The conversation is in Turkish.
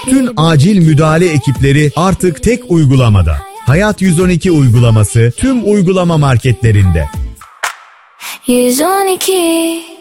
Bütün acil müdahale ekipleri artık tek uygulamada. Hayat 112 uygulaması tüm uygulama marketlerinde. 112